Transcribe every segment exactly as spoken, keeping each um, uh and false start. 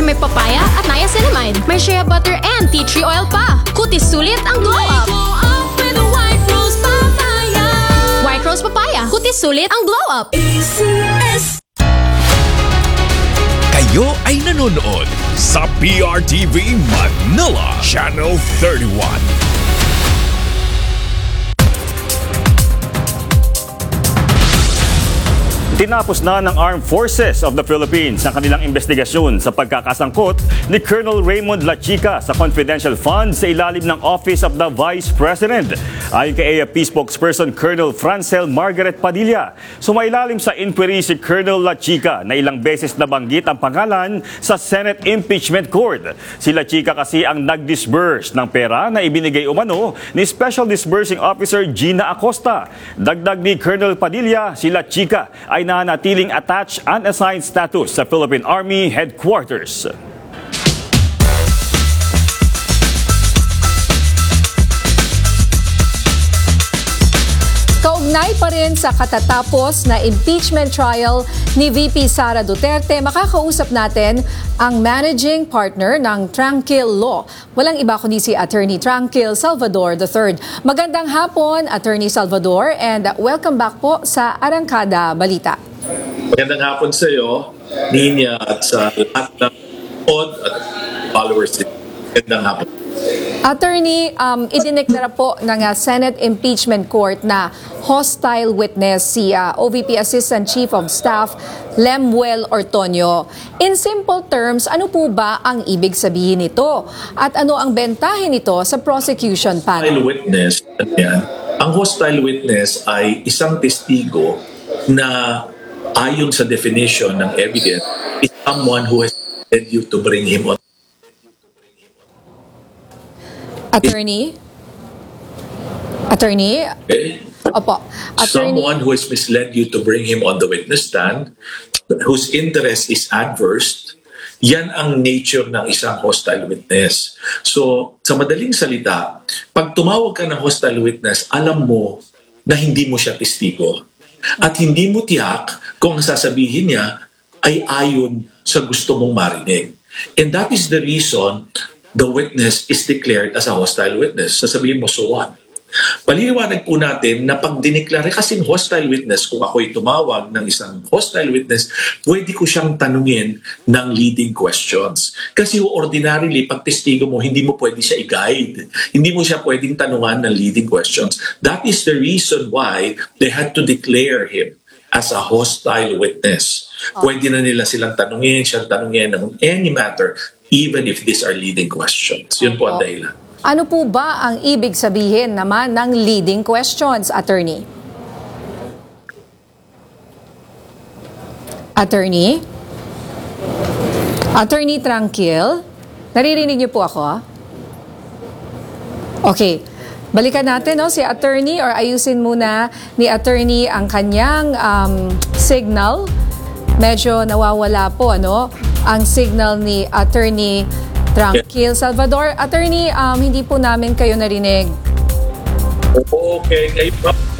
may papaya at niacinamide. May shea butter and tea tree oil pa. Kutis sulit ang glow up. With a White Rose Papaya. White Rose Papaya. Kutis sulit ang glow up. A C S. Kayo ay nanonood sa P R T V Manila Channel thirty-one. Tinapos na ng Armed Forces of the Philippines ang kanilang investigasyon sa pagkakasangkot ni Colonel Raymond Lachica sa confidential funds sa ilalim ng Office of the Vice President. Ayon kay A F P spokesperson Colonel Francel Margaret Padilla, sumailalim sa inquiry si Colonel Lachica na ilang beses nabanggit ang pangalan sa Senate Impeachment Court. Si Lachica kasi ang nag-disburse ng pera na ibinigay umano ni Special Disbursing Officer Gina Acosta. Dagdag ni Colonel Padilla, si Lachica ay nanatiling attached unassigned status sa Philippine Army Headquarters. Kaugnay pa rin sa katatapos na impeachment trial ni V P Sara Duterte, makakausap natin ang managing partner ng Tranquil Law. Walang iba kundi si Attorney Tranquil Salvador the third. Magandang hapon, Attorney Salvador, and welcome back po sa Arangkada Balita. Magandang hapon sa iyo, Nina, at sa lahat ng pod at followers. Magandang hapon. Attorney, um, idineklara po ng uh, Senate Impeachment Court na hostile witness si uh, O V P Assistant Chief of Staff Lemuel Ortonio. In simple terms, ano po ba ang ibig sabihin nito? At ano ang bentahin nito sa prosecution panel? Hostile witness, yan. Ang hostile witness ay isang testigo na ayon sa definition ng evidence is someone who has led you to bring him on. Attorney? Attorney? Okay. Opo. Attorney? Someone who has misled you to bring him on the witness stand, whose interest is adverse, yan ang nature ng isang hostile witness. So, sa madaling salita, pag tumawag ka ng hostile witness, alam mo na hindi mo siya testigo. At hindi mo tiyak kung ang sasabihin niya ay ayon sa gusto mong marinig. And that is the reason the witness is declared as a hostile witness. Sasabihin mo, so what? Paliliwanag po natin na pag dineklare kasing hostile witness, kung ako'y tumawag ng isang hostile witness, pwede ko siyang tanungin ng leading questions. Kasi ordinarily, pag testigo mo, hindi mo pwede siya i-guide. Hindi mo siya pwedeng tanungan ng leading questions. That is the reason why they had to declare him as a hostile witness. Pwede na nila silang tanungin, siyang tanungin ng any matter, even if these are leading questions. Yun po ang dahilan. Ano po ba ang ibig sabihin naman ng leading questions, Attorney? Attorney? Attorney Tranquil? Naririnig niyo po ako? Okay. Balikan natin no, si Attorney, or ayusin muna ni Attorney ang kanyang um, signal. Medyo nawawala po ano, ang signal ni Attorney Tranquil Salvador. Attorney, um, hindi po namin kayo narinig. Okay.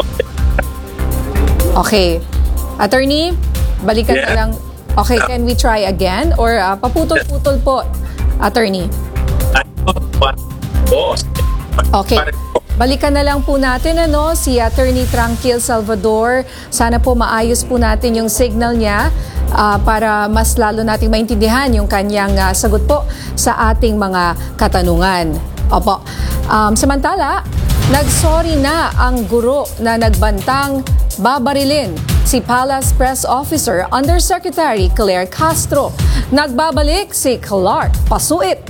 Okay. Attorney, balikan na lang. Okay, can we try again? Or uh, paputol-putol po, Attorney? Okay. Balikan na lang po natin ano, si Attorney Tranquil Salvador. Sana po maayos po natin yung signal niya uh, para mas lalo nating maintindihan yung kanyang uh, sagot po sa ating mga katanungan. Opo. Um, samantala, nagsorry na ang guro na nagbantang babarilin si Palace Press Officer Undersecretary Claire Castro. Nagbabalik si Clark Pasuit.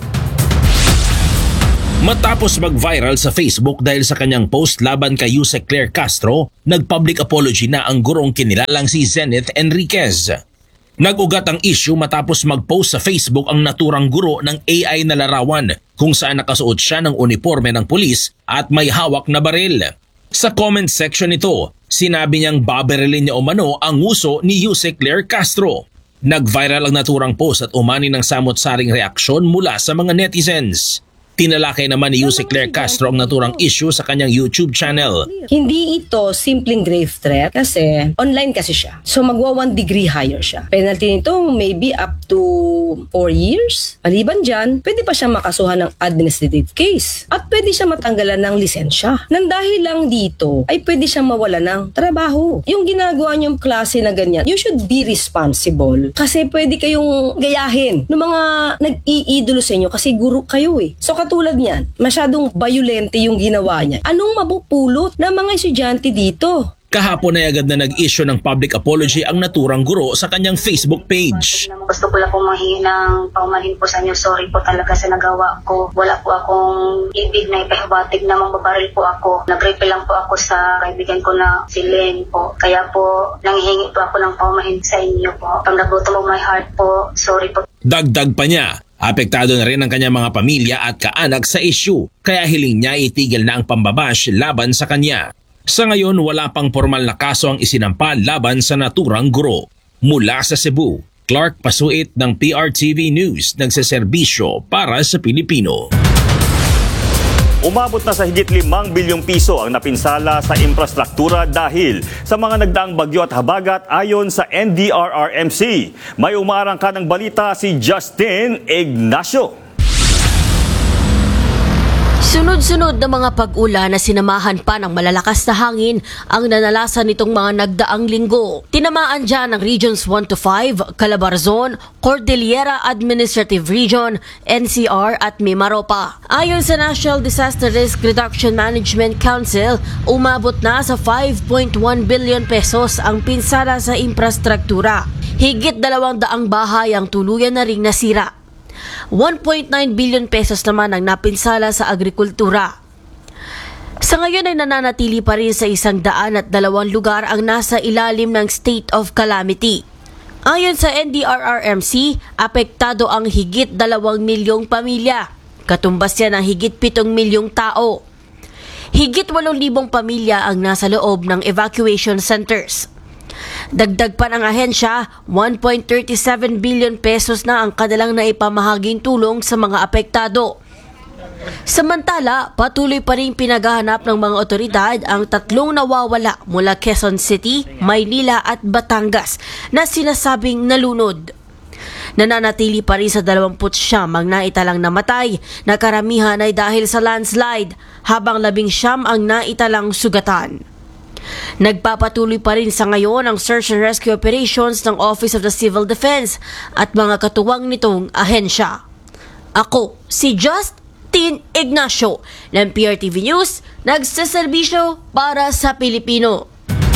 Matapos mag-viral sa Facebook dahil sa kanyang post laban kay Yusek Claire Castro, nag-public apology na ang gurong kinilalang si Zenith Enriquez. Nag-ugat ang issue matapos mag-post sa Facebook ang naturang guro ng A I na larawan kung saan nakasuot siya ng uniforme ng pulis at may hawak na baril. Sa comment section nito, sinabi niyang babarilin niya umano ang uso ni Yusek Claire Castro. Nag-viral ang naturang post at umani ng samot-saring reaksyon mula sa mga netizens. Tinalakay naman ni Yusek Claire Castro ang naturang issue sa kanyang YouTube channel. Hindi ito simpleng grave threat kasi online kasi siya. So magwa one degree higher siya. Penalty nito maybe up to four years. Maliban dyan, pwede pa siya makasuhan ng administrative case at pwede siya matanggalan ng lisensya. Nang dahil lang dito, ay pwede siyang mawala ng trabaho. Yung ginagawa niyong klase na ganyan, you should be responsible kasi pwede kayong gayahin ng mga nag-iidolo sa inyo kasi guro kayo eh. So katulad niyan, masyadong violente yung ginawa niya. Anong mapupulot ng mga estudyante dito? Kahapon ay agad na nag-issue ng public apology ang naturang guro sa kanyang Facebook page. Gusto ko lang po mahingi ng paumanhin po sa inyo. Sorry po talaga sa nagawa ko. Wala po akong ibig na ipahiwatig na mambabaril po ako. Nag-reply lang po ako sa kaibigan ko na si Len po. Kaya po, nanghihingi po ako ng paumanhin sa inyo po. From the bottom of my heart po, sorry po. Dagdag pa niya, apektado na rin ang kanyang mga pamilya at kaanak sa issue, kaya hiling niya itigil na ang pambabash laban sa kanya. Sa ngayon, wala pang formal na kaso ang isinampa laban sa naturang guro. Mula sa Cebu, Clark Pasuit ng P R T V News, nagseserbisyo para sa Pilipino. Umabot na sa higit limang bilyong piso ang napinsala sa infrastruktura dahil sa mga nagdaang bagyo at habagat ayon sa N D R R M C. May umarang ka ng balita si Justin Ignacio. Sunod-sunod na mga pag-ulan na sinamahan pa ng malalakas na hangin ang nanalasan nitong mga nagdaang linggo. Tinamaan dyan ang Regions one to five, Calabarzon, Cordillera Administrative Region, N C R at Mimaropa. Ayon sa National Disaster Risk Reduction Management Council, umabot na sa five point one billion pesos ang pinsala sa infrastruktura. Higit dalawang daang bahay ang tuluyan na ring nasira. one point nine billion pesos naman ang napinsala sa agrikultura. Sa ngayon ay nananatili pa rin sa isang daan at dalawang lugar ang nasa ilalim ng state of calamity. Ayon sa N D R R M C, apektado ang higit dalawang milyong pamilya. Katumbas yan ang higit pitong milyong tao. Higit walong libong pamilya ang nasa loob ng evacuation centers. Dagdag pa ng ahensya, one point three seven billion pesos na ang kanilang naipamahaging tulong sa mga apektado. Samantala, patuloy pa rin pinaghahanap ng mga otoridad ang tatlong nawawala mula Quezon City, Maynila at Batangas na sinasabing nalunod. Nananatili pa rin sa dalawampu't siyam ang naitalang namatay na karamihan ay dahil sa landslide habang labing siyam ang naitalang sugatan. Nagpapatuloy pa rin sa ngayon ang search and rescue operations ng Office of the Civil Defense at mga katuwang nitong ahensya. Ako, si Justin Ignacio ng P R T V News, nagseserbisyo para sa Pilipino.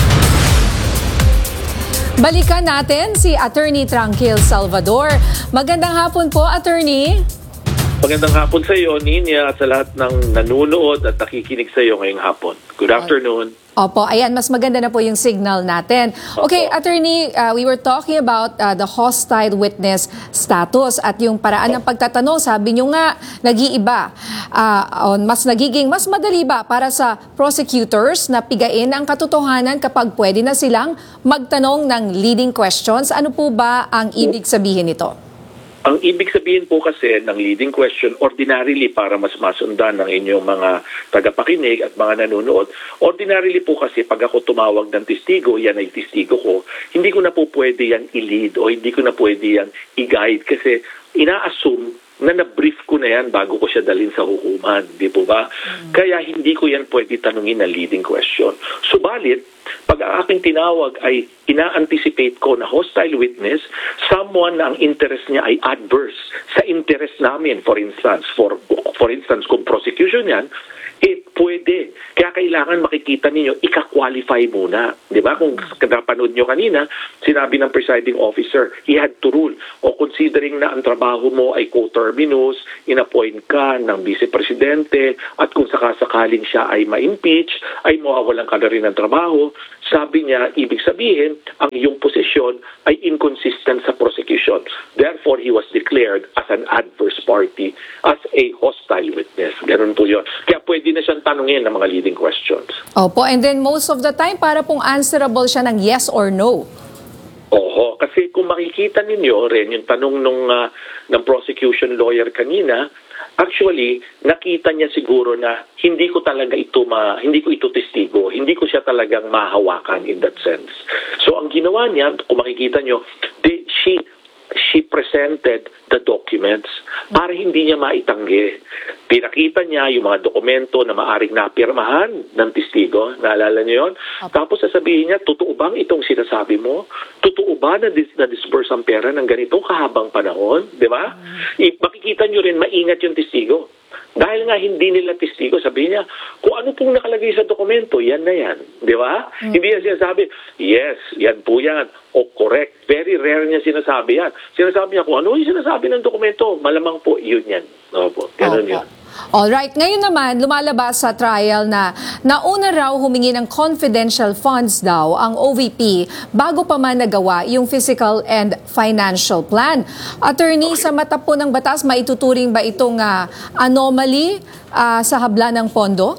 Balikan natin si Attorney Tranquil Salvador. Magandang hapon po, Attorney. Magandang hapon sa iyo, Ninya, at sa lahat ng nanonood at nakikinig sa iyo ngayong hapon. Good afternoon. Opo, ayan, mas maganda na po yung signal natin. Okay, Opo. Attorney, uh, we were talking about uh, the hostile witness status at yung paraan ng pagtatanong. Sabi nyo nga, nag-iiba. Uh, mas nagiging, mas madali ba para sa prosecutors na pigain ang katotohanan kapag pwede na silang magtanong ng leading questions? Ano po ba ang ibig sabihin nito? Ang ibig sabihin po kasi ng leading question, ordinarily para mas masundan ng inyong mga tagapakinig at mga nanonood, ordinarily po kasi pag ako tumawag ng testigo, yan ay testigo ko, hindi ko na po pwede yan i-lead o hindi ko na pwede yan i-guide kasi ina-assume na na-brief ko na yan bago ko siya dalhin sa hukuman, di po ba? Mm. Kaya hindi ko yan pwede tanungin na leading question. Subalit, pag ang aking tinawag ay ina-anticipate ko na hostile witness, someone na ang interest niya ay adverse sa interest namin, for instance, for, for instance, kung prosecution yan, eh, pwede. Kaya kailangan makikita ninyo, ika-qualify muna. Di ba? Kung napanood nyo kanina, sinabi ng presiding officer, he had to rule. O considering na ang trabaho mo ay coterminous, inappoint ka ng vice-presidente, at kung sakasakaling siya ay ma-impeach, ay mawawalan ka na rin ng trabaho, sabi niya, ibig sabihin, ang iyong posisyon ay inconsistent sa prosecution. Therefore, he was declared as an adverse party, as a hostile witness. Ganun po yun. Kaya pwede na siyang tanungin ng mga leading questions. Opo, and then most of the time, para pong answerable siya ng yes or no. Oho, kasi kung makikita ninyo rin yung tanong nung, uh, ng prosecution lawyer kanina, actually, nakita niya siguro na hindi ko talaga ito ma, hindi ko ito testigo, hindi ko siya talagang mahawakan in that sense. So ang ginawa niya, kung makikita nyo, the, she she presented the documents para hindi niya maitanggi. Pinakita niya yung mga dokumento na maaring napirmahan ng testigo. Naalala niyo yun? Okay. Tapos sasabihin niya, totoo bang itong sinasabi mo? Totoo ba na, dis- na disburse ang pera ng ganitong kahabang panahon? Di ba? Mm. Makikita niyo rin, maingat yung testigo. Dahil nga hindi nila testigo, sabihin niya, kung ano pong nakalagay sa dokumento, yan na yan. Di ba? Mm. Hindi niya sinasabi, yes, yan po yan. O correct. Very rare niya sinasabi yan. Sinasabi niya, kung ano yung sinasabi ng dokumento, malamang po, yun yan. Opo, ganun Opo. yun. Alright, ngayon naman lumalabas sa trial na nauna raw humingi ng confidential funds daw ang O V P bago pa man nagawa yung physical and financial plan. Attorney, sa mata po ng batas, maituturing ba itong uh, anomaly uh, sa habla ng pondo?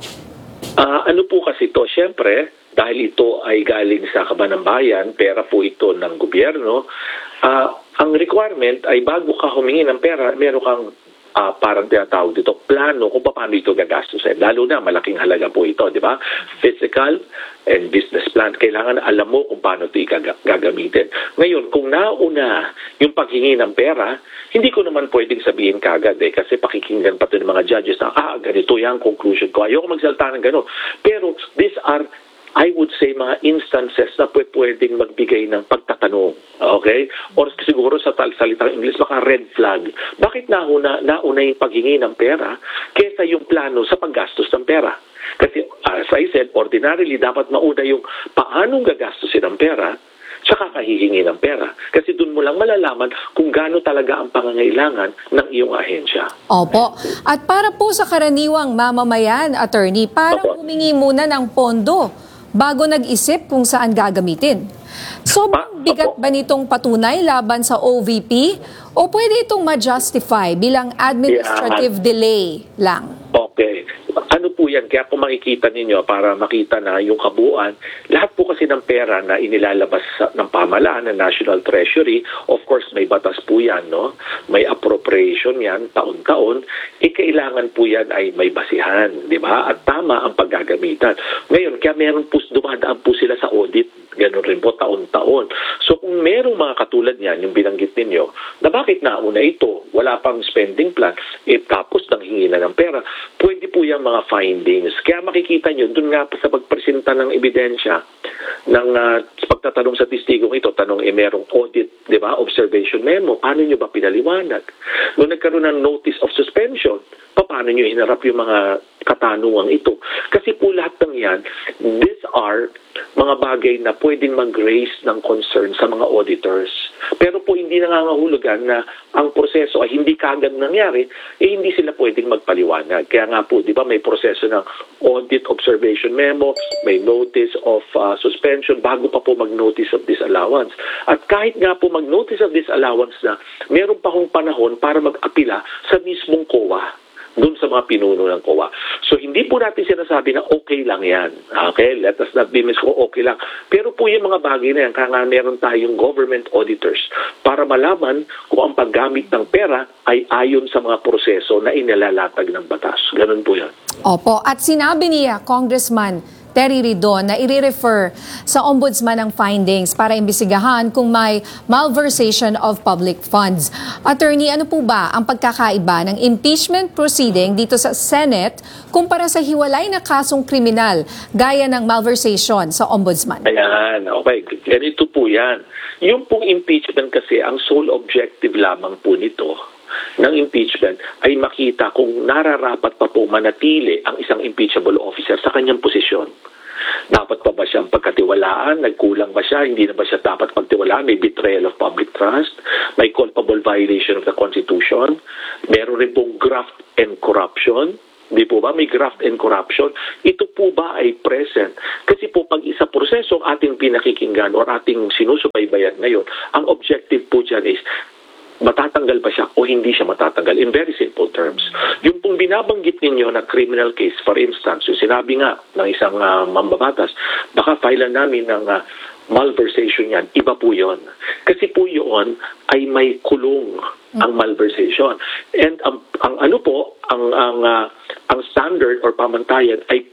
Uh, ano po kasi ito? Siyempre, dahil ito ay galing sa kaban ng bayan, pera po ito ng gobyerno, uh, ang requirement ay bago ka humingi ng pera, meron kang Uh, parang tinatawag dito, plano kung paano ito gagastusin. Lalo na, malaking halaga po ito, di ba? Physical and business plan. Kailangan alam mo kung paano ito gagamitin. Ngayon, kung nauna yung paghingi ng pera, hindi ko naman pwedeng sabihin kagad eh, kasi pakikinggan pa ito ng mga judges na, ah, ganito yung conclusion ko. Ayoko magsalita ng gano'n. Pero these are, I would say, mga instances na pwedeng magbigay ng pagtatanong. Okay? Or siguro sa salitang English, baka red flag. Bakit nauna, nauna yung paghingi ng pera kesa yung plano sa paggastos ng pera? Kasi, as I said, ordinarily, dapat mauna yung paanong gagastusin ng pera tsaka kahihingi ng pera. Kasi doon mo lang malalaman kung gaano talaga ang pangangailangan ng iyong ahensya. Opo. At para po sa karaniwang mamamayan, attorney, parang Opo. humingi muna ng pondo bago nag-isip kung saan gagamitin. So, bigat ba nitong patunay laban sa O V P? O pwede itong ma-justify bilang administrative yeah. delay lang? Okay. Ano po yan? Kaya kung makikita ninyo, para makita na yung kabuuan, lahat po kasi ng pera na inilalabas ng pamahalaan ng National Treasury, of course may batas po yan, no? May appropriation yan, taon-taon, eh kailangan po yan ay may basihan, di ba? At tama ang paggagamitan. Ngayon, kaya meron po, dumadaan po sila sa audit, ganun rin po taon-taon. So kung merong mga katulad niyan, yung binanggit ninyo, na bakit nauna ito, wala pang spending plan, eh tapos nang hingi na ng pera, pwede po yung mga findings. Kaya makikita nyo, dun nga sa pagpresenta ng ebidensya, ng uh, pagtatanong sa testigong ito, tanong eh merong audit, di ba, observation memo, paano nyo ba pinaliwanag? Nung nagkaroon ng notice of suspension, paano nyo hinarap yung mga katanungang ito? Kasi po lahat ng yan, these are mga bagay na pwedeng mag-raise ng concern sa mga auditors. Pero po hindi nangangahulugan na ang proseso ay hindi kagad nangyari, eh hindi sila pwedeng magpaliwanag. Kaya nga po, di ba, may proseso ng audit observation memo, may notice of uh, suspension bago pa po mag-notice of disallowance. At kahit nga po mag-notice of disallowance na, meron pa hong panahon para mag-apila sa mismong C O A, dun sa mga pinuno ng C O A. So, hindi po natin sinasabi na okay lang yan. Okay? Let us not be misco, okay lang. Pero po yung mga bagay na yan, kaya nga meron tayong government auditors para malaman kung ang paggamit ng pera ay ayon sa mga proseso na inilalatag ng batas. Ganun po yan. Opo. At sinabi niya, Congressman Terry Ridon, na i-refer sa ombudsman ang findings para imbisigahan kung may malversation of public funds. Attorney, ano po ba ang pagkakaiba ng impeachment proceeding dito sa Senate kumpara sa hiwalay na kasong kriminal gaya ng malversation sa ombudsman? Ayan, okay. Ganito po yan. Yung pong impeachment kasi, ang sole objective lamang po nito ng impeachment ay makita kung nararapat pa po manatili ang isang impeachable officer sa kanyang posisyon. Dapat pa ba siyang pagkatiwalaan? Nagkulang ba siya? Hindi na ba siya dapat pagtiwalaan? May betrayal of public trust? May culpable violation of the Constitution? Meron rin pong graft and corruption? Di po ba? May graft and corruption. Ito po ba ay present? Kasi po pag isa proseso ang ating pinakikinggan or ating sinusubaybayan ngayon, ang objective po dyan is matatanggal ba siya o hindi siya matatanggal? In very simple terms. Yung pong binabanggit ninyo na criminal case, for instance, yung sinabi nga ng isang uh, mambabatas, baka filean namin ng uh, malversation yan. Iba po yon. Kasi po yun ay may kulong ang malversation. And ang, ang ano po, ang ang uh, ang standard or pamantayan ay proof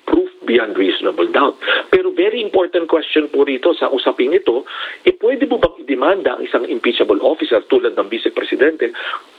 beyond reasonable doubt. Pero very important question po rito sa usaping ito, eh pwede mo bang idemanda ang isang impeachable officer tulad ng Vice Presidente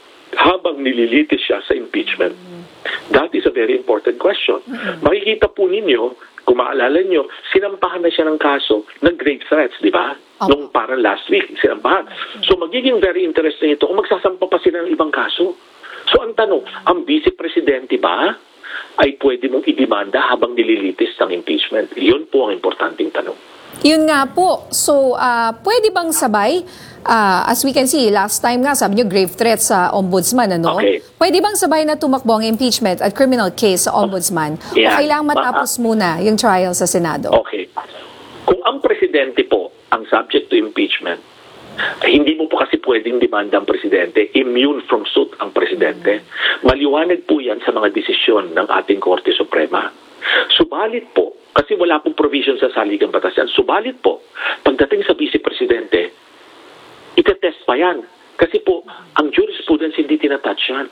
habang nililitis siya sa impeachment? That is a very important question. Makikita po ninyo, kung maalala nyo, sinampahan na siya ng kaso ng grave threats, di ba? Okay. Nung parang last week, sinampahan. So magiging very interesting ito kung magsasampa pa sila ng ibang kaso. So ang tanong, ang Vice Presidente ba ay pwede mong idemanda habang nililitis ng impeachment? Yun po ang importanteng tanong. Yun nga po. So, uh, pwede bang sabay? Uh, as we can see, last time nga, sabi nyo, grave threats sa ombudsman, ano? Okay. Pwede bang sabay na tumakbo ang impeachment at criminal case sa ombudsman? Yeah. O kailangang matapos muna yung trial sa Senado? Okay. Kung ang presidente po ang subject to impeachment, hindi mo po kasi pwedeng demanda ang presidente, immune from suit ang presidente. Maliwanag po yan sa mga desisyon ng ating Korte Suprema. Subalit po, kasi wala pong provision sa saligang batas yan, subalit po, pagdating sa Vice Presidente, itetest pa yan. Kasi po, ang jurisprudence hindi tinatouch yan.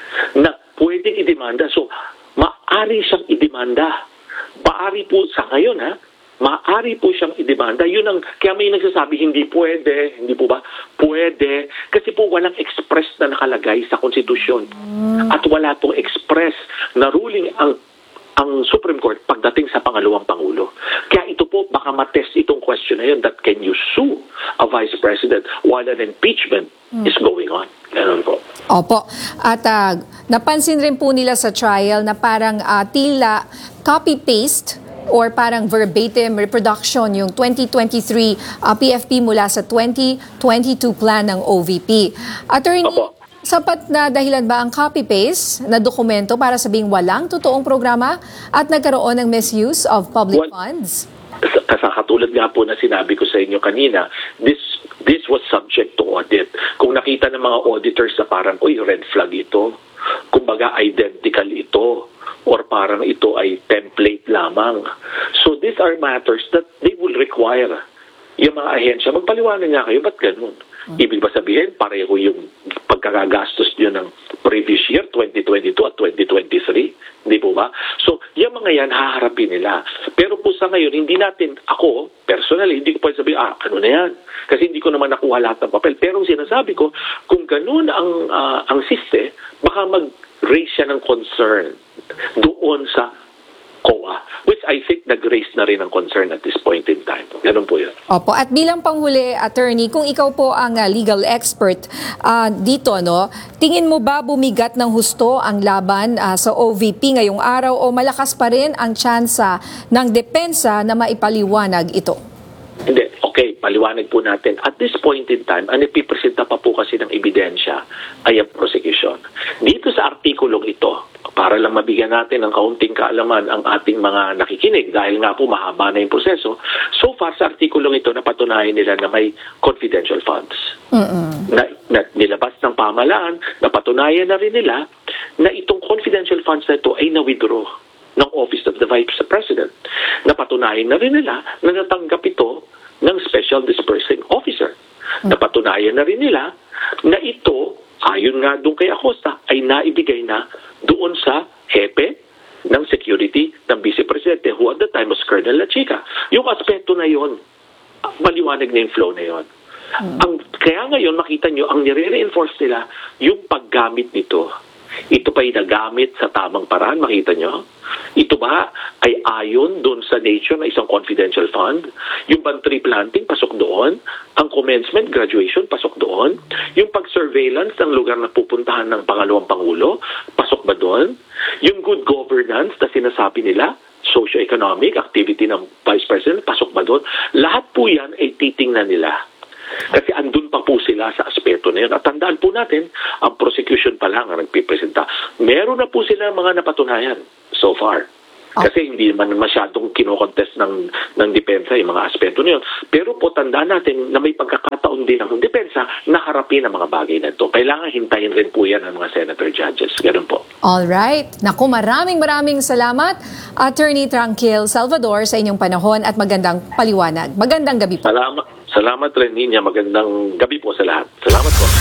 Na pwedeng idemanda. So, maaari siyang idemanda. Maaari po sa ngayon, ha? Maaari po siyang idemanda. Yun ang, kaya may nagsasabi, hindi pwede, hindi po ba? Pwede. Kasi po walang express na nakalagay sa konstitusyon. At wala pong express na ruling ang ang Supreme Court pagdating sa pangalawang Pangulo. Kaya ito po, baka matest itong question na yun, that can you sue a Vice President while an impeachment mm. is going on. Ganun po. Opo. At uh, napansin rin po nila sa trial na parang uh, tila copy-paste or parang verbatim reproduction yung twenty twenty-three uh, P F P mula sa twenty twenty-two plan ng O V P. Attorney, Opo. sapat na dahilan ba ang copy-paste na dokumento para sabing walang totoong programa at nagkaroon ng misuse of public Well, funds? Sa katulad nga po na sinabi ko sa inyo kanina, this this was subject to audit. Kung nakita ng mga auditors na parang, uy, red flag ito, kumbaga identical ito, or parang ito ay template lamang. So these are matters that they will require yung mga ahensya. Magpaliwanag nga kayo, ba't ganun? Ibig ba sabihin, pareho yung pagkakagastos nyo ng previous year, twenty twenty-two at twenty twenty-three? Hindi po ba? So, yung mga yan, haharapin nila. Pero po sa ngayon, hindi natin, ako, personally, hindi ko pwede sabihin, ah, ano na yan? Kasi hindi ko naman nakuha lahat ng papel. Pero sinasabi ko, kung ganun ang, uh, ang siste, baka mag-raise siya ng concern doon sa C O A, which I think nag-raise na rin ang concern at this point in time. Ganun po yun. Opo. At bilang panghuli, attorney, kung ikaw po ang uh, legal expert uh, dito, no, tingin mo ba bumigat ng husto ang laban uh, sa O V P ngayong araw o malakas pa rin ang tsansa ng depensa na maipaliwanag ito? Hindi. Okay, paliwanag po natin. At this point in time, ang ipipresenta pa po kasi ng ebidensya ay ang prosecution. Dito sa artikulong ito, para lang mabigyan natin ng kaunting kaalaman ang ating mga nakikinig dahil nga po mahaba na yung proseso, so far sa artikulong ito napatunayan nila na may confidential funds. Mm-mm. Na, na nilabas ng pamahalaan, napatunayan na rin nila na itong confidential funds na ito ay na-withdraw ng Office of the Vice President. Napatunayan na rin nila na natanggap ito ng Special Disbursing Officer. Napatunayan na rin nila na ito, ayon nga doon kay Acosta, ay naibigay na doon sa hepe ng security ng Vice Presidente who at the time was Colonel Lachica. Yung aspeto na yon, maliwanag na yung flow na yon. Hmm. Ang, kaya ngayon makita nyo, ang nire-reinforce nila yung paggamit nito. Ito pa yung nagamit sa tamang paraan, makita nyo? Ito ba ay ayon doon sa nature na isang confidential fund? Yung bang tree planting, pasok doon. Ang commencement, graduation, pasok doon. Yung pag-surveillance ng lugar na pupuntahan ng pangalawang Pangulo, pasok ba doon? Yung good governance na sinasabi nila, socio-economic activity ng Vice President, pasok ba doon? Lahat po yan ay titingnan nila. Kasi andun pa po sila sa aspeto na yun. At tandaan po natin, ang prosecution pa lang ang nagpipresenta. Meron na po sila mga napatunayan so far. Kasi hindi naman masyadong kinokontest ng, ng depensa yung mga aspeto na yun. Pero po tandaan natin na may pagkakataon din ng depensa na harapin ang mga bagay na ito. Kailangan hintayin rin po yan ng mga senator judges. Ganun po. Alright. Naku, maraming maraming salamat, Attorney Tranquil Salvador, sa inyong panahon at magandang paliwanag. Magandang gabi po. Salamat. Salamat rin niya. Magandang gabi po sa lahat. Salamat po.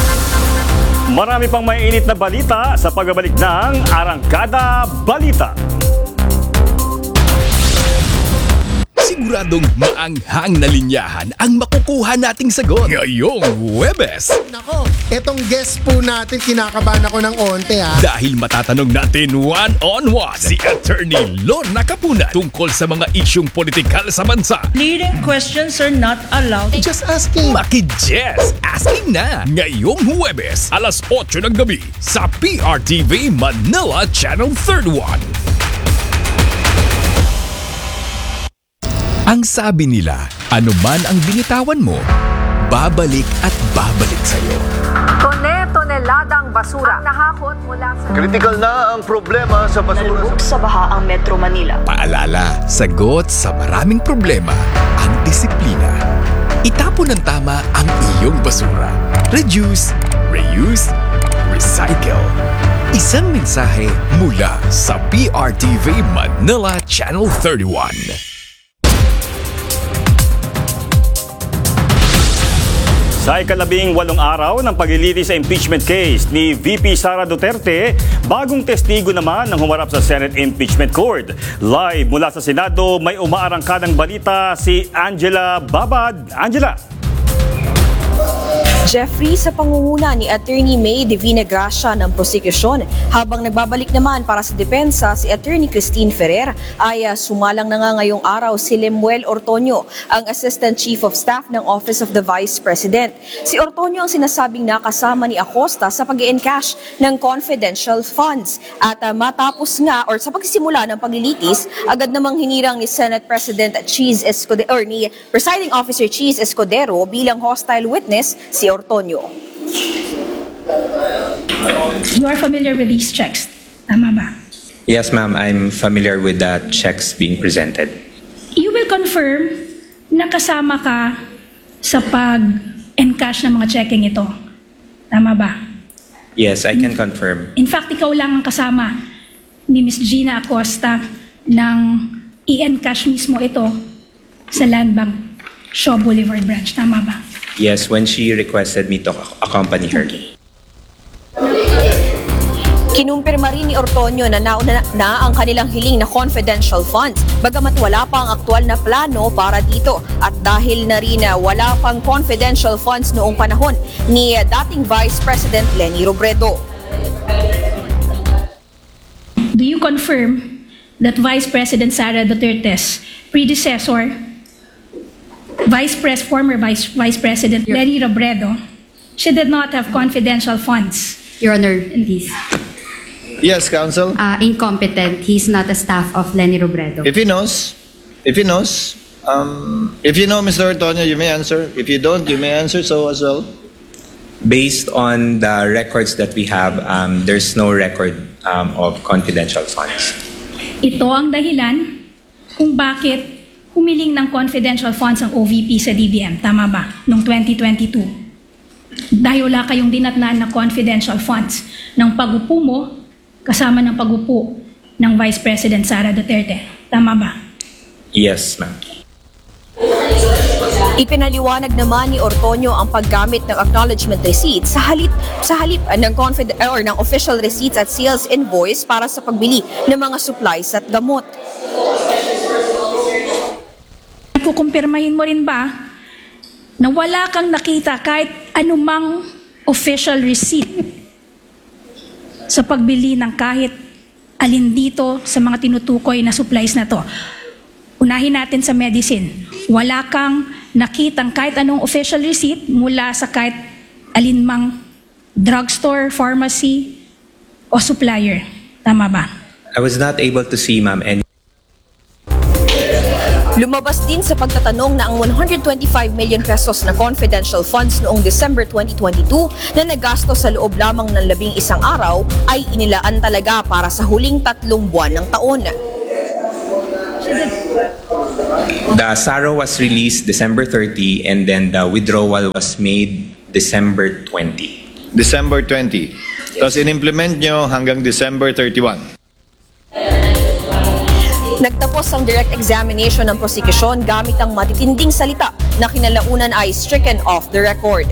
Marami pang mainit na balita sa pagbabalik ng Arangkada Balita. Siguradong maanghang na linyahan ang makukuha nating sagot ngayong Huwebes. Nako, etong guest po natin, kinakabahan ako ng onte ha. Dahil matatanong natin one-on-one si Attorney Lorna Capuna tungkol sa mga isyung politikal sa bansa. Leading questions are not allowed. Just asking. Maki-Jess asking na ngayong Huwebes alas otso ng gabi sa P R T V Manila Channel thirty-one. Ang sabi nila, ano man ang binitawan mo, babalik at babalik sa'yo. Tone-toneladang basura ang nahakot mula sa... Critical na ang problema sa basura. Nalubog sa baha ang Metro Manila. Paalala, sagot sa maraming problema ang disiplina. Itapon ng tama ang iyong basura. Reduce, reuse, recycle. Isang mensahe mula sa P R T V Manila Channel thirty-one. Sa ikalabing walong araw ng paglilitis sa impeachment case ni V P Sara Duterte, bagong testigo naman ang humarap sa Senate Impeachment Court. Live mula sa Senado, may umaarangkadang balita si Angela Babad. Angela! Jeffrey, sa pangunguna ni Attorney May Divina Gracia ng prosekusyon, habang nagbabalik naman para sa depensa si Attorney Christine Ferrer, ay uh, sumalang na nga ngayong araw si Lemuel Ortoño, ang Assistant Chief of Staff ng Office of the Vice President. Si Ortoño ang sinasabing nakasama ni Acosta sa pag-i-encash ng confidential funds. At uh, matapos nga, or sa pagsisimula ng paglilitis, agad namang hinirang ni Senate President Cheese Escudero, or ni Presiding Officer Cheese Escudero bilang hostile witness si Ortoño. You are familiar with these checks, tama ba? Yes, ma'am. I'm familiar with the checks being presented. You will confirm na kasama ka sa pag-encash ng mga checking ito. Tama ba? Yes, I can confirm. In fact, ikaw lang ang kasama ni Miss Gina Acosta nang i-encash mismo ito sa Land Bank Shaw Boulevard branch. Tama ba? Yes, when she requested me to accompany her. Okay. Kinumpirma rin ni Ortoño na nauna na ang kanilang hiling na confidential funds, bagamat wala pa ang aktual na plano para dito. At dahil na rin na wala pang confidential funds noong panahon ni dating Vice President Leni Robredo. Do you confirm that Vice President Sara Duterte's predecessor, Vice Pres, former Vice, Vice President Leni Robredo, she did not have confidential funds? Your Honor, please. Yes, counsel. Uh, incompetent. He's not a staff of Leni Robredo. If he knows, if he knows, um, if you know, Mister Ortoño, you may answer. If you don't, you may answer so as well. Based on the records that we have, um, there's no record um, of confidential funds. Ito ang dahilan kung bakit humiling ng confidential funds ang O V P sa D B M. Tama ba? Noong twenty twenty-two. Dahil wala kayong dinatnan na confidential funds ng pag-upo mo kasama ng pag-upo ng Vice President Sara Duterte. Tama ba? Yes, ma'am. Ipinaliwanag naman ni Ortoño ang paggamit ng acknowledgement receipts sa halip sa halip ng confid or ng official receipts at sales invoice para sa pagbili ng mga supplies at gamot. Kukumpirmahin mo rin ba na wala kang nakita kahit anumang official receipt sa pagbili ng kahit alin dito sa mga tinutukoy na supplies na to? Unahin natin sa medicine. Wala kang nakitang kahit anong official receipt mula sa kahit alinmang drugstore, pharmacy, o supplier. Tama ba? I was not able to see, ma'am, any. Lumabas din sa pagtatanong na ang one hundred twenty-five million pesos na confidential funds noong December twenty twenty-two na nagasto sa loob lamang ng labing isang araw ay inilaan talaga para sa huling tatlong buwan ng taon. The S A R O was released December thirtieth and then the withdrawal was made December twentieth. December twentieth. Yes. Tapos in-implement nyo hanggang December thirty-first. Nagtapos ang direct examination ng prosecution gamit ang matitinding salita na kinalaunan ay stricken off the record.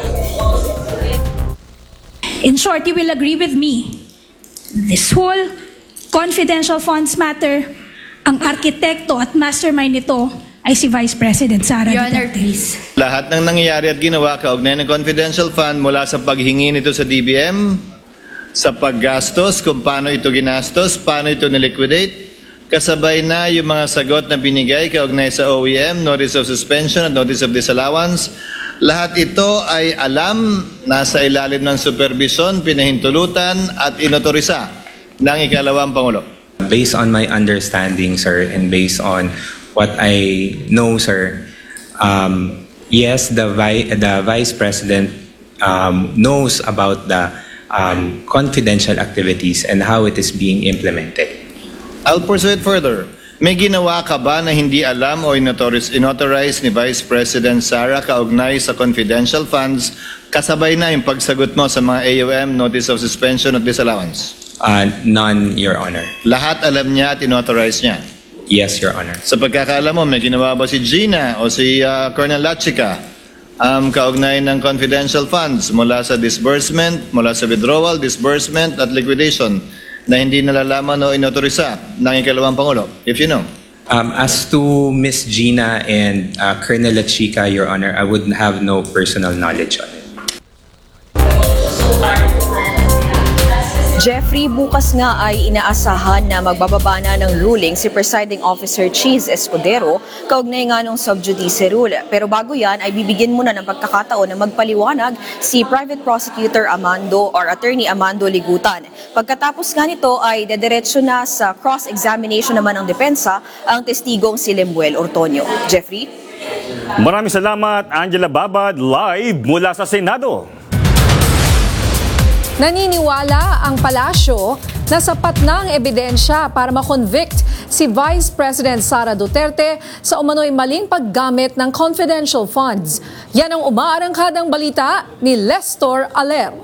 In short, you will agree with me. This whole confidential funds matter, ang arkitekto at mastermind nito ay si Vice President Sara Your Honor, Duterte. please. Lahat ng nangyayari at ginawa kaugnay ng confidential fund mula sa paghingi nito sa D B M, sa paggastos, kung paano ito ginastos, paano ito niliquidate, kasabay na yung mga sagot na binigay kaugnay sa O E M, Notice of Suspension at Notice of Disallowance. Lahat ito ay alam, nasa ilalim ng supervision, pinahintulutan at inotorisa ng ikalawang Pangulo. Based on my understanding, sir, and based on what I know, sir, um, yes, the, vi- the Vice President um, knows about the um, confidential activities and how it is being implemented. I'll pursue it further. May ginawa ka ba na hindi alam o inauthorize, inauthorize ni Vice President Sara kaugnay sa confidential funds kasabay na yung pagsagot mo sa mga A O M, Notice of Suspension at Disallowance? Uh, none, Your Honor. Lahat alam niya at inauthorize niya? Yes, Your Honor. Sa pagkakaalam mo, may ginawa ba si Gina o si uh, Colonel Lachica um, kaugnay ng confidential funds mula sa disbursement, mula sa withdrawal, disbursement at liquidation na hindi nalalaman o inautorisa ng ikalawang Pangulo, if you know? Um, as to Miss Gina and uh, Colonel Lachica, Your Honor, I would have no personal knowledge on it. Jeffrey, bukas nga ay inaasahan na magbababa na ng ruling si Presiding Officer Cheese Escudero kaugnay nga ng sub-judice rule. Pero bago yan ay bibigyan muna ng pagkakataon na magpaliwanag si Private Prosecutor Amando or Attorney Amando Ligutan. Pagkatapos nga nito ay dediretso na sa cross-examination naman ng depensa ang testigong si Lemuel Ortonio. Jeffrey? Maraming salamat, Angela Babad, live mula sa Senado. Naniniwala ang palasyo na sapat na ang ebidensya para makonvict si Vice President Sara Duterte sa umano'y maling paggamit ng confidential funds. Yan ang umaarangkadang balita ni Lestor Aler.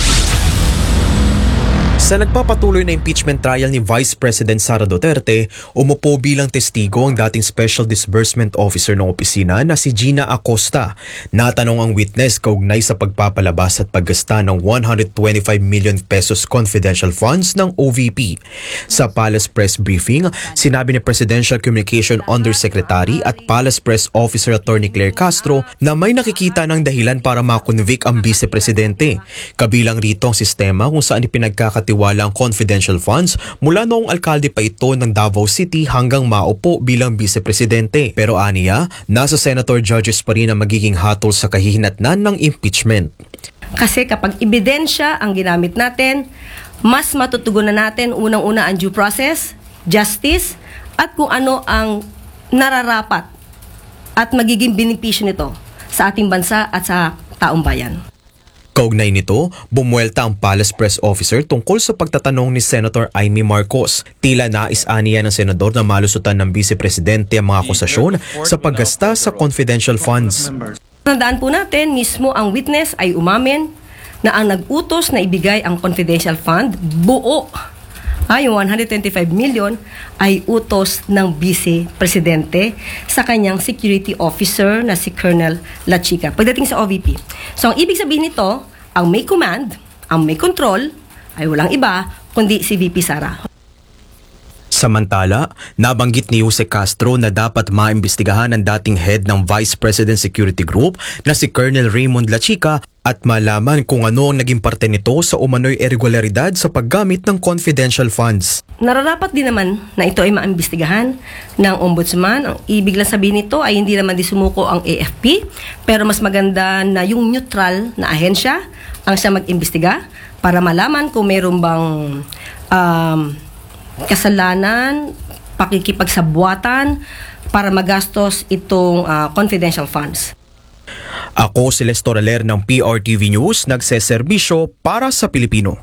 Sa nagpapatuloy na impeachment trial ni Vice President Sara Duterte, umupo bilang testigo ang dating Special Disbursement Officer ng opisina na si Gina Acosta. Natanong ang witness kaugnay sa pagpapalabas at paggasta ng one hundred twenty-five million pesos confidential funds ng O V P. Sa Palace Press Briefing, sinabi ni Presidential Communication Undersecretary at Palace Press Officer Attorney Claire Castro na may nakikita ng dahilan para makonvict ang Vice Presidente. Kabilang rito ang sistema kung saan ipinagkakatiwala ang confidential funds mula noong alkalde pa ito ng Davao City hanggang maupo bilang vice-presidente. Pero aniya, nasa senator judges pa rin ang magiging hatol sa kahihinatnan ng impeachment. Kasi kapag ebidensya ang ginamit natin, mas matutugunan natin unang-una ang due process, justice, at kung ano ang nararapat at magiging benepisyo nito sa ating bansa at sa taong bayan. Kaugnay nito, bumuelta ang Palace Press Officer tungkol sa pagtatanong ni Senator Amy Marcos. Tila nais aniya ng senador na malusutan ng vice-presidente ang mga akusasyon sa paggasta sa confidential funds. Tandaan po natin, mismo ang witness ay umamin na ang nag-utos na ibigay ang confidential fund, buo, ay yung one hundred twenty-five million ay utos ng vice-presidente sa kanyang security officer na si Colonel Lachica pagdating sa O V P. So ang ibig sabihin nito, ang may command, ang may control ay walang iba kundi si V P Sara. Samantala, nabanggit ni Jose Castro na dapat maimbestigahan ang dating head ng Vice President Security Group na si Colonel Raymond Lachica at malaman kung ano ang naging parte nito sa umano'y irregularidad sa paggamit ng confidential funds. Nararapat din naman na ito ay maimbestigahan ng ombudsman. Ang ibig lang sabihin nito ay hindi naman disumuko ang A F P, pero mas maganda na yung neutral na ahensya ang siya mag-imbestiga para malaman kung mayroon bang um, kasalanan, pakikipagsabwatan para magastos itong uh, confidential funds. Ako si Lestor Aler ng P R T V News, nagseserbisyo para sa Pilipino.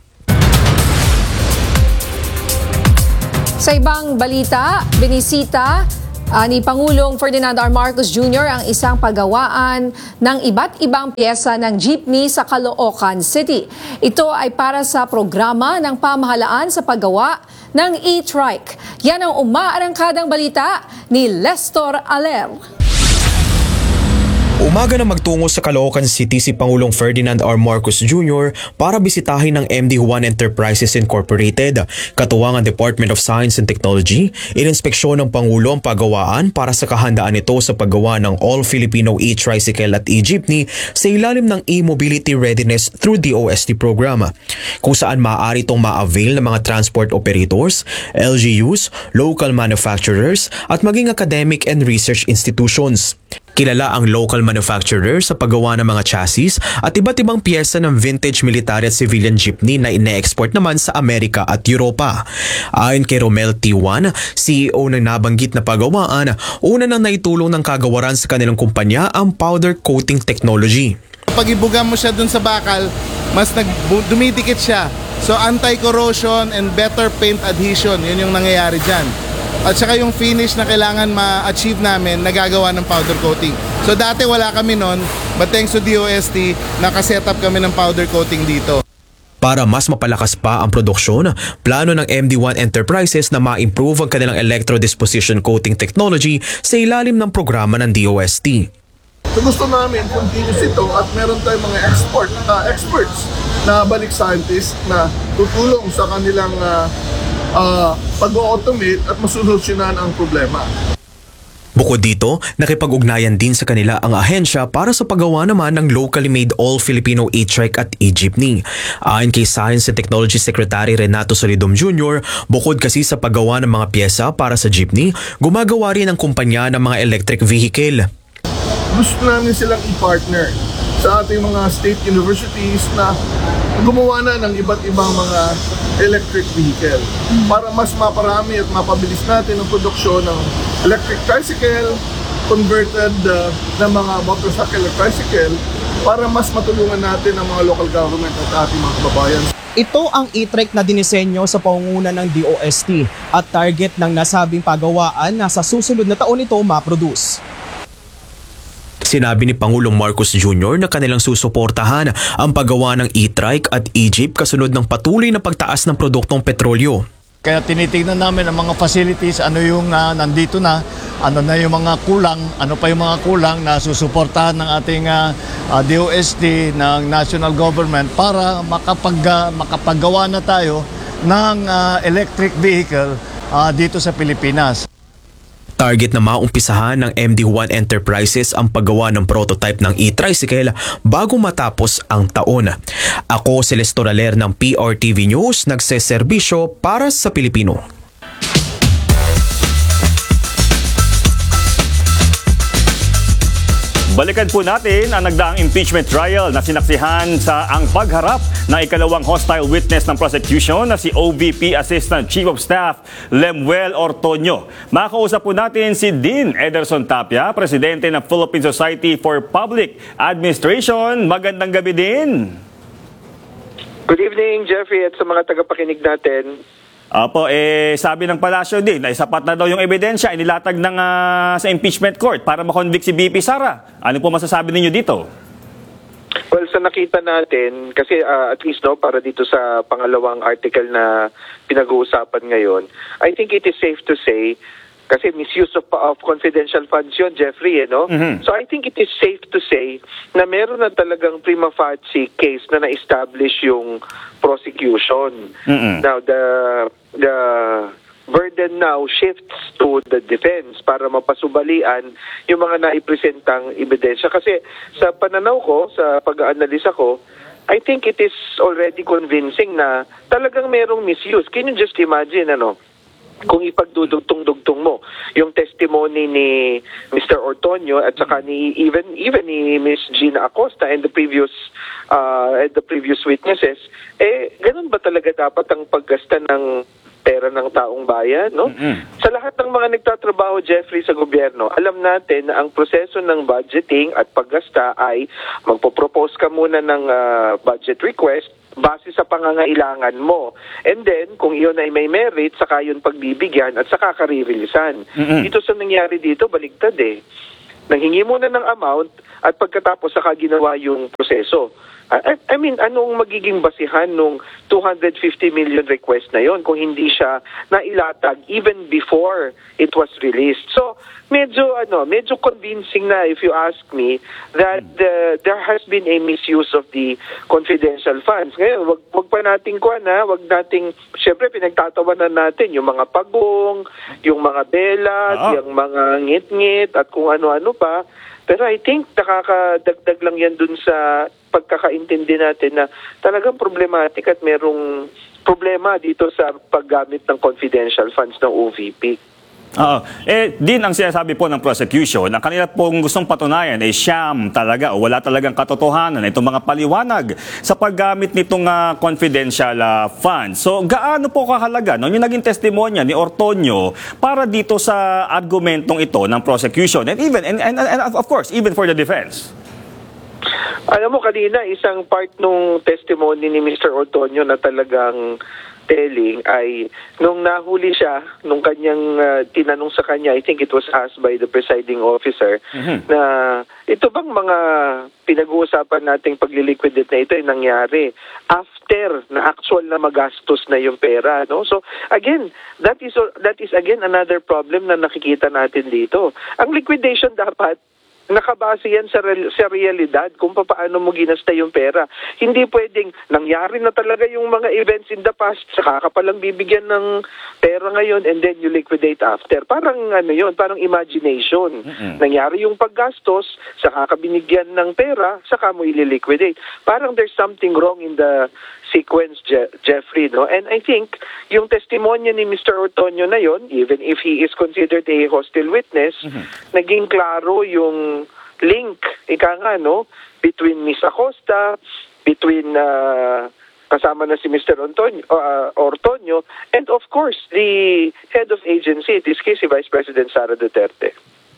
Sa ibang balita, binisita uh, ni Pangulong Ferdinand R. Marcos Junior ang isang paggawaan ng iba't ibang piyesa ng jeepney sa Caloocan City. Ito ay para sa programa ng pamahalaan sa paggawa ng e-trike. Yan ang umaarangkadang balita ni Lestor Aler. Umaga na magtungo sa Caloocan City si Pangulong Ferdinand R. Marcos Junior para bisitahin ng M D Juan Enterprises Incorporated. Katuwang ang Department of Science and Technology, ininspeksyon ng Pangulo ang paggawaan para sa kahandaan nito sa paggawa ng All-Filipino e-Tricycle at e-Jeepney sa ilalim ng e-Mobility Readiness through D O S T program, kung saan maaari itong ma-avail ng mga transport operators, L G Us, local manufacturers at maging academic and research institutions. Kilala ang local manufacturer sa paggawa ng mga chassis at iba't ibang piyesa ng vintage military at civilian jeepney na ine-export naman sa Amerika at Europa. Ayon kay Romel T. Juan, C E O ng nabanggit na paggawaan, una nang naitulong ng kagawaran sa kanilang kumpanya ang powder coating technology. Pag ibuga mo siya dun sa bakal, mas nag dumidikit siya. So anti-corrosion and better paint adhesion, yun yung nangyayari dyan. At saka yung finish na kailangan ma-achieve namin, nagagawa ng powder coating. So dati wala kami nun, but thanks to D O S T, nakaset up kami ng powder coating dito. Para mas mapalakas pa ang produksyon, plano ng M D Juan Enterprises na ma-improve ang kanilang electrodisposition coating technology sa ilalim ng programa ng D O S T. So gusto namin continuous ito at meron tayong mga export, uh, experts na balik scientists na tutulong sa kanilang uh, Uh, pag-automate at masolusyonan ang problema. Bukod dito, nakipag-ugnayan din sa kanila ang ahensya para sa paggawa naman ng locally made all-Filipino e-trike at e-jeepney. Ayon kay Science and Technology Secretary Renato Solidum Junior, bukod kasi sa paggawa ng mga pyesa para sa jeepney, gumagawa rin ang kumpanya ng mga electric vehicle. Gusto namin silang i-partner sa ating mga state universities na gumawa na ng iba't ibang mga electric vehicle para mas maparami at mapabilis natin ang produksyon ng electric tricycle, converted uh, na mga motorcycle at tricycle para mas matulungan natin ang mga local government at ating mga kababayan. Ito ang e-trike na dinisenyo sa pangunguna ng D O S T at target ng nasabing pagawaan na sa susunod na taon ito ma-produce. Sinabi ni Pangulong Marcos Junior na kanilang susuportahan ang paggawa ng e-trike at e-jeep kasunod ng patuloy na pagtaas ng produktong petrolyo. Kaya tinitignan namin ang mga facilities, ano yung uh, nandito na, ano na yung mga kulang, ano pa yung mga kulang na susuportahan ng ating uh, uh, D O S T, ng national government para makapag, uh, makapaggawa na tayo ng uh, electric vehicle uh, dito sa Pilipinas. Target na maumpisahan ng M D Juan Enterprises ang paggawa ng prototype ng e-tricycle bago matapos ang taon. Ako si Lester Aler ng P R T V News, nagseserbisyo para sa Pilipino. Balikan po natin ang nagdaang impeachment trial na sinaksihan sa ang pagharap ng ikalawang hostile witness ng prosecution na si O V P Assistant Chief of Staff Lemuel Ortonio. Makausap po natin si Dean Ederson Tapia, Presidente ng Philippine Society for Public Administration. Magandang gabi din. Good evening, Jeffrey, at sa mga tagapakinig natin. Apo, eh, sabi ng palasyo din na sapat na daw yung ebidensya inilatag ng, uh, sa impeachment court para makonvict si B P Sara. Ano po masasabi ninyo dito? Well, sa nakita natin, kasi uh, at least no, para dito sa pangalawang article na pinag-uusapan ngayon, I think it is safe to say, kasi misuse of, of confidential funds yun, Jeffrey, eh, no? Mm-hmm. So I think it is safe to say na meron na talagang prima facie case na na-establish yung prosecution. Mm-hmm. Now, the the burden now shifts to the defense para mapasubalian yung mga naipresentang ebidensya. Kasi sa pananaw ko, sa pag-aanalisa ko, I think it is already convincing na talagang merong misuse. Can you just imagine, ano, kung ipagdudugtong-dugtong mo yung testimony ni Mister Ortonio at saka ni even even ni Miss Gina Acosta and the previous uh, and the previous witnesses, eh ganun ba talaga dapat ang paggasta ng pera ng taong bayan, no? Mm-hmm. Sa lahat ng mga nagtatrabaho, Jeffrey, sa gobyerno, alam natin na ang proseso ng budgeting at paggasta ay magpo-propose ka muna ng uh, budget request base sa pangangailangan mo. And then, kung iyon ay may merit, saka yun pagbibigyan at saka karirilisan. Mm-hmm. Ito sa nangyari dito, baligtad eh. nanghingi muna ng amount at pagkatapos saka ginawa yung proseso. I, I mean, anong magiging basihan nung two hundred fifty million request na yon kung hindi siya nailatag even before it was released? So, medyo ano, medyo convincing na, if you ask me, that uh, there has been a misuse of the confidential funds. Ngayon, wag, wag pa nating kuha na, wag nating, syempre pinagtatawanan natin yung mga pagong, yung mga belat, Ah. yung mga ngit-ngit, at kung ano-ano pa. Pero I think nakakadagdag lang yan dun sa pagkakaintindi natin na talagang problematic at merong problema dito sa paggamit ng confidential funds ng O V P. Oo. Eh, din ang sinasabi po ng prosecution, ang kanila pong gustong patunayan ay sham talaga o wala talagang katotohanan itong mga paliwanag sa paggamit nitong uh, confidential uh, funds. So, gaano po kahalaga no, yung naging testimonya ni Ortonio para dito sa argumentong ito ng prosecution and even, and, and, and of course, even for the defense? Alam mo, kanina, isang part nung testimony ni Mister Ortonio na talagang telling ay nung nahuli siya, nung kanyang uh, tinanong sa kanya, I think it was asked by the presiding officer, Mm-hmm. na ito bang mga pinag-uusapan nating pagliliquidate na ito ay nangyari after na actual na magastos na yung pera, no? So again, that is that is again another problem na nakikita natin dito. Ang liquidation dapat nakabase yan sa, real, sa realidad kung paano mo ginasta yung pera. Hindi pwedeng nangyari na talaga yung mga events in the past, saka ka palang bibigyan ng pera ngayon and then you liquidate after. Parang ano yun, parang imagination. Mm-hmm. Nangyari yung paggastos, saka ka binigyan ng pera, saka mo ililiquidate. Parang there's something wrong in the sequence, Je- Jeffrey, no? And I think yung testimonya ni Mister Ortonio na yon, even if he is considered a hostile witness, mm-hmm. naging klaro yung link, ika nga, no, between Miss Acosta, between uh, kasama na si Mister Ortonio, uh, Ortonio, and of course, the head of agency, this case, si Vice President Sara Duterte.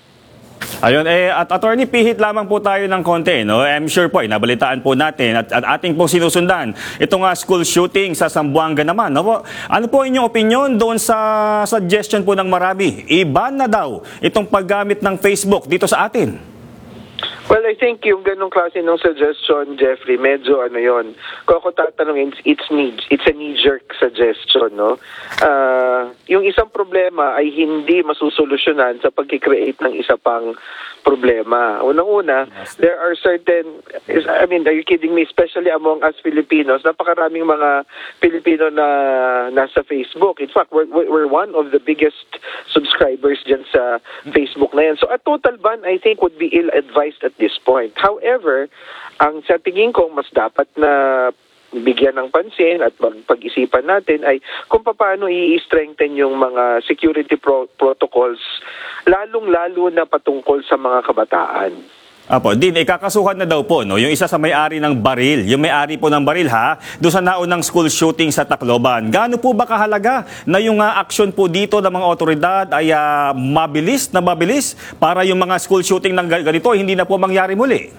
Ayun, eh, at attorney, pihit lamang po tayo ng konti, no? I'm sure po, eh, nabalitaan po natin at, at ating po sinusundan itong uh, school shooting sa Zamboanga naman. No? Po? Ano po inyong opinion doon sa suggestion po ng marami? I-ban na daw itong paggamit ng Facebook dito sa atin? Well, I think yung ganong klase ng suggestion, Jeffrey, medyo ano yon. Kung ako tatanungin, it's, need, it's a knee-jerk suggestion, no? Uh, yung isang problema ay hindi masusolusyonan sa pag-create ng isa pang problema. Unang-una, there are certain, I mean, are you kidding me? Especially among us Filipinos, napakaraming mga Pilipino na nasa Facebook. In fact, we're, we're one of the biggest subscribers dyan sa Facebook na yan. So a total ban, I think, would be ill-advised at this point. However, ang sa tingin ko mas dapat na bigyan ng pansin at pag-isipan natin ay kung paano i-strengthen yung mga security pro- protocols, lalong-lalo na patungkol sa mga kabataan. Apo, din, ikakasuhan na daw po, no? Yung isa sa may-ari ng baril, yung may-ari po ng baril, ha? Doon sa naunang school shooting sa Tacloban. Gaano po ba kahalaga na yung uh, action po dito ng mga otoridad ay uh, mabilis na mabilis para yung mga school shooting ng ganito hindi na po mangyari muli?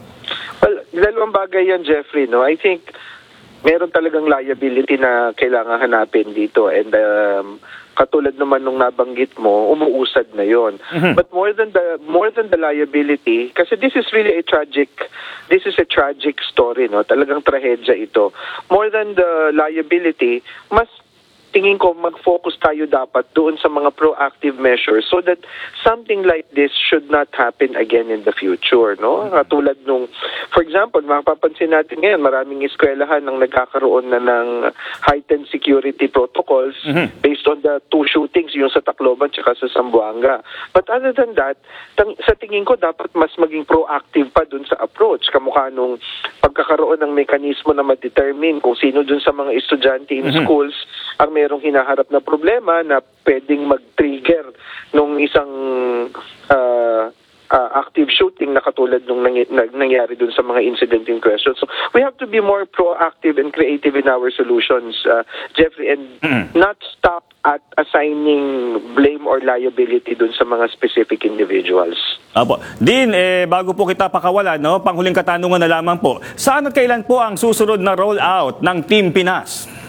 Well, dalawang bagay yan, Jeffrey, no? I think meron talagang liability na kailangan hanapin dito, and um, katulad naman nung nabanggit mo, umuusad na yon. Mm-hmm. But more than the more than the liability, kasi this is really a tragic this is a tragic story, no? Talagang trahedya ito. More than the liability, mas tingin ko mag-focus tayo dapat doon sa mga proactive measures so that something like this should not happen again in the future, no? Katulad nung, for example, mapapansin natin ngayon, maraming eskwelahan nang nagkakaroon na ng heightened security protocols mm-hmm. based on the two shootings, yung sa Tacloban at sa Zamboanga. But other than that, tang- sa tingin ko dapat mas maging proactive pa doon sa approach, kamukha nung pagkakaroon ng mekanismo na ma-determine kung sino doon sa mga estudyante in mm-hmm. schools ang merong hinaharap na problema na pwedeng mag-trigger nung isang uh, uh, active shooting na katulad nung nangy- nangyari dun sa mga incident in question. So we have to be more proactive and creative in our solutions, uh, Jeffrey, and mm. not stop at assigning blame or liability dun sa mga specific individuals. Apo. Din, eh, bago po kita pakawalan, no, panghuling katanungan na lamang po, saan at kailan po ang susunod na rollout ng Team Pinas?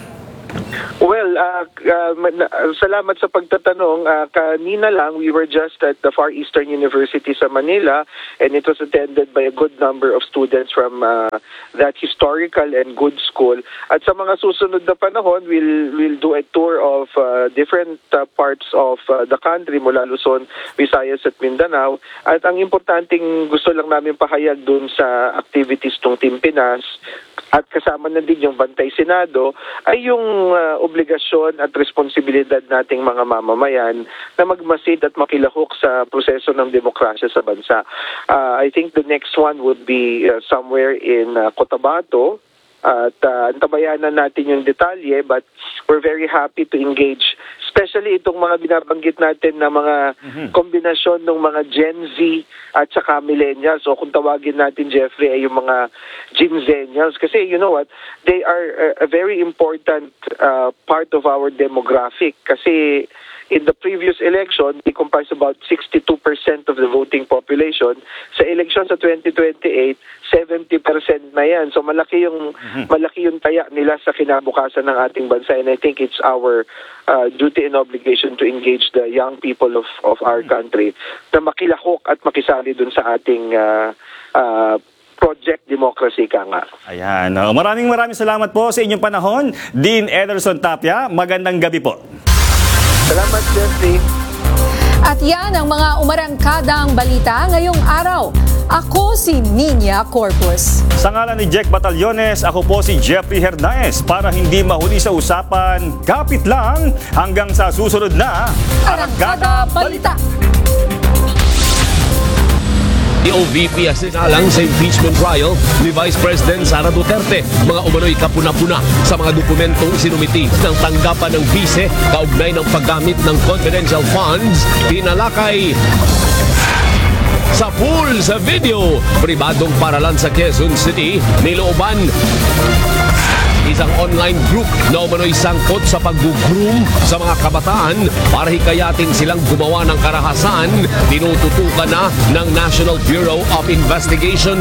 Well, uh, uh, man- uh, salamat sa pagtatanong. Uh, kanina lang, we were just at the Far Eastern University sa Manila, and it was attended by a good number of students from uh, that historical and good school. At sa mga susunod na panahon, we'll, we'll do a tour of uh, different uh, parts of uh, the country mula Luzon, Visayas at Mindanao. At ang importanteng gusto lang namin pahayag dun sa activities ng Team Pinas, at kasama na din yung Bantay Senado, ay yung uh, obligasyon at responsibilidad nating mga mamamayan na magmasid at makilahok sa proseso ng demokrasya sa bansa. Uh, I think the next one would be uh, somewhere in uh, Cotabato, at uh, antabayanan natin yung detalye, but we're very happy to engage, especially itong mga binabanggit natin na mga mm-hmm. kombinasyon ng mga Gen Z at saka millennials, o kung tawagin natin, Jeffrey, ay yung mga Ginzennials, kasi you know what, they are a, a very important uh, part of our demographic, kasi in the previous election, they comprise about sixty-two percent of the voting population. Sa election sa twenty twenty-eight, seventy percent na yan. So malaki yung mm-hmm. malaki yung taya nila sa kinabukasan ng ating bansa, and I think it's our uh, duty and obligation to engage the young people of of our mm-hmm. country na makilahok at makisali dun sa ating uh, uh, Project Democracy ka nga. Ayan. Uh, maraming maraming salamat po sa inyong panahon. Dean Ederson Tapia, magandang gabi po. Salamat, Jeffrey. At yan ang mga umarangkadang balita ngayong araw. Ako si Nina Corpus. Sa ngalan ni Jack Batallones, ako po si Jeffrey Hernaez. Para hindi mahuli sa usapan, kapit lang hanggang sa susunod na Arangkada Balita. The O V P asinalang sa impeachment trial ni Vice President Sara Duterte. Mga umano'y kapuna-puna sa mga dokumentong sinumiti ng tanggapan ng bise kaugnay ng paggamit ng confidential funds. Tinalakay sa pool sa video. Pribadong paralan sa Quezon City, nilooban isang online group na umano'y sangkot sa pag-groom sa mga kabataan para hikayatin silang gumawa ng karahasan. Tinututukan na ng National Bureau of Investigation.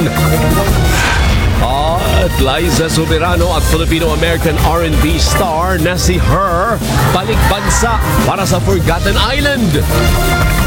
At Liza Soberano at Filipino-American R and B star na si Her balik bansa para sa Forgotten Island.